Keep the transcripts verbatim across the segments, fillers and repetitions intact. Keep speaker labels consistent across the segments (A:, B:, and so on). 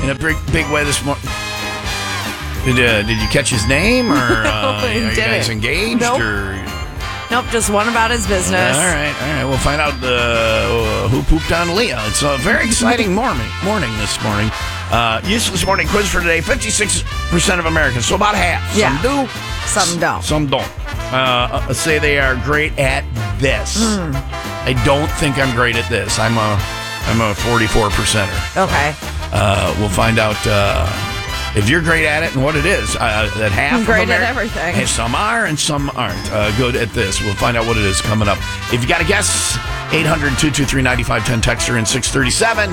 A: in a big, big way this morning. Did, uh, did you catch his name, or uh,
B: No,
A: are you guys engaged?
B: Nope.
A: Or?
B: Nope, just one about his business.
A: All right, all right. We'll find out uh, who pooped on Leah. It's a very exciting morning, morning this morning. Uh, useless morning quiz for today. fifty-six percent of Americans, so about half.
B: Yeah.
A: Some do.
B: Some don't.
A: Some don't. Uh, uh, say they are great at this.
B: Mm.
A: I don't think I'm great at this. I'm a, I'm a forty-four percenter.
B: Okay.
A: Uh, we'll find out uh, if you're great at it and what it is. Uh, that half
B: I'm
A: of
B: great
A: America,
B: at everything.
A: And some are and some aren't uh, good at this. We'll find out what it is coming up. If you got a guess, eight hundred, two two three, nine five one zero, texter in six thirty-seven.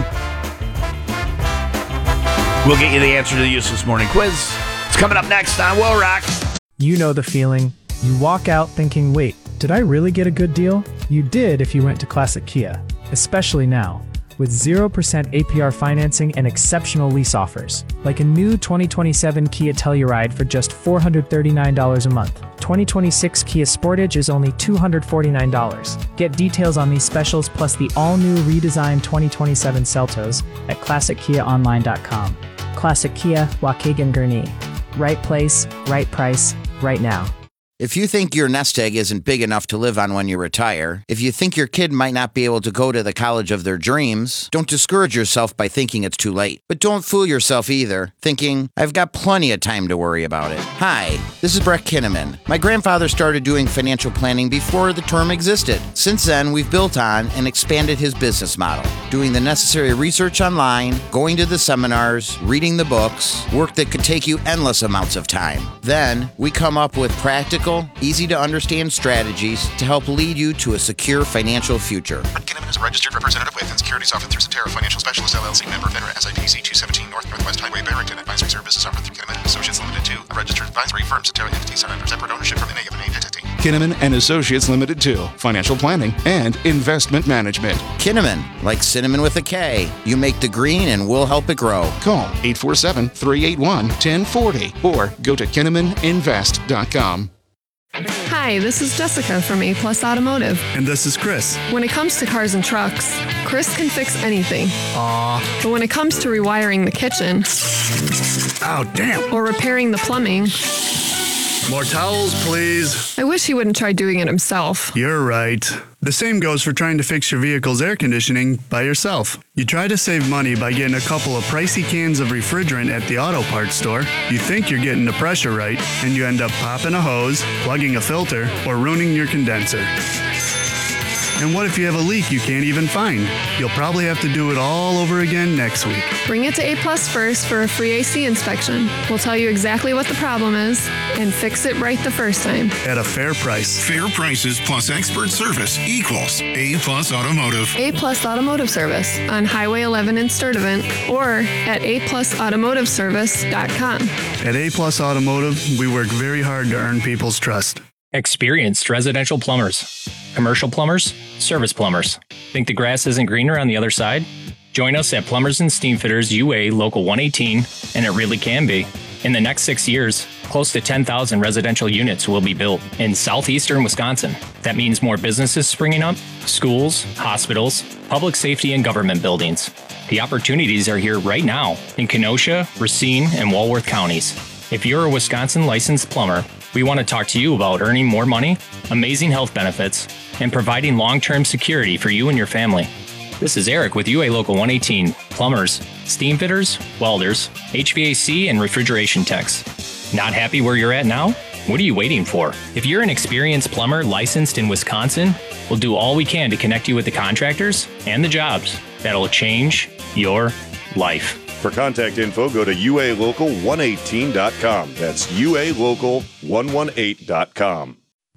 A: We'll get you the answer to the useless morning quiz. It's coming up next on Will Rock.
C: You know the feeling. You walk out thinking, wait, did I really get a good deal? You did if you went to Classic Kia, especially now. With zero percent A P R financing and exceptional lease offers, like a new twenty twenty-seven Kia Telluride for just four hundred thirty-nine dollars a month. twenty twenty-six Kia Sportage is only two hundred forty-nine dollars. Get details on these specials plus the all-new redesigned twenty twenty-seven Seltos at classic kia online dot com. Classic Kia, Waukegan Gurnee. Right place, right price, right now.
D: If you think your nest egg isn't big enough to live on when you retire, if you think your kid might not be able to go to the college of their dreams, don't discourage yourself by thinking it's too late. But don't fool yourself either, thinking, I've got plenty of time to worry about it. Hi, this is Brett Kinnaman. My grandfather started doing financial planning before the term existed. Since then, we've built on and expanded his business model, doing the necessary research online, going to the seminars, reading the books, work that could take you endless amounts of time. Then, we come up with practical, easy-to-understand strategies to help lead you to a secure financial future.
E: Brett Kinnaman is a registered representative with and securities offered through Cetera Financial Specialist, L L C, member FINRA, S I P C two seventeen North Northwest Highway, Barrington. Advisory services offered through Kinnaman and Associates Limited, two, a registered advisory firm. Cetera entities are under separate ownership from any of an entity.
F: Kinnaman and Associates Limited, two, financial planning and investment management.
D: Kinnaman, like cinnamon with a K. You make the green and we'll help it grow.
F: Call eight four seven, three eight one, one zero four zero or go to kinnaman invest dot com.
G: Hi, this is Jessica from A Plus Automotive.
H: And this is Chris.
G: When it comes to cars and trucks, Chris can fix anything. Aww. But when it comes to rewiring the kitchen,
H: oh, damn.
G: or repairing the plumbing,
H: more towels, please.
G: I wish he wouldn't try doing it himself.
H: You're right. The same goes for trying to fix your vehicle's air conditioning by yourself. You try to save money by getting a couple of pricey cans of refrigerant at the auto parts store. You think you're getting the pressure right, and you end up popping a hose, plugging a filter, or ruining your condenser. And what if you have a leak you can't even find? You'll probably have to do it all over again next week.
G: Bring it to A Plus first for a free A C inspection. We'll tell you exactly what the problem is and fix it right the first time.
H: At a fair price.
E: Fair prices plus expert service equals A Plus Automotive.
G: A Plus Automotive Service on Highway eleven in Sturtevant or at a plus automotive service dot com.
H: At A Plus Automotive, we work very hard to earn people's trust.
I: Experienced residential plumbers, commercial plumbers, service plumbers. Think the grass isn't greener on the other side? Join us at Plumbers and Steamfitters U A Local one eighteen, and it really can be. In the next six years, close to ten thousand residential units will be built in southeastern Wisconsin. That means more businesses springing up, schools, hospitals, public safety, and government buildings. The opportunities are here right now in Kenosha, Racine, and Walworth counties. If you're a Wisconsin licensed plumber, we want to talk to you about earning more money, amazing health benefits, and providing long-term security for you and your family. This is Eric with U A Local one eighteen, plumbers, steam fitters, welders, H V A C, and refrigeration techs. Not happy where you're at now? What are you waiting for? If you're an experienced plumber licensed in Wisconsin, we'll do all we can to connect you with the contractors and the jobs that'll change your life.
J: For contact info, go to U A local one eighteen dot com. That's U A local one eighteen dot com.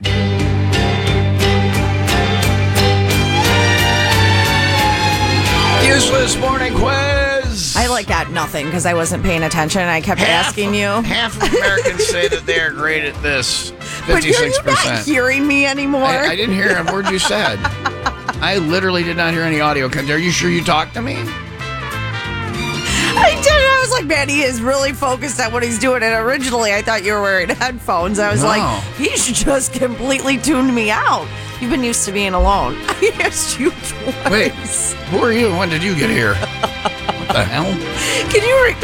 A: Useless morning quiz.
B: I like got nothing because I wasn't paying attention. I kept
A: half
B: asking
A: of,
B: you.
A: Half of Americans say that they're great at this. fifty-six percent.
B: But you're not hearing me anymore.
A: I, I didn't hear a word you said. I literally did not hear any audio. Are you sure you talked to me?
B: I did. I was like, man, he is really focused on what he's doing. And originally, I thought you were wearing headphones. I was
A: No.
B: like, he's just completely tuned me out. You've been used to being alone. I asked you twice.
A: Wait, who are you? When did you get here? What the hell?
B: Can you re-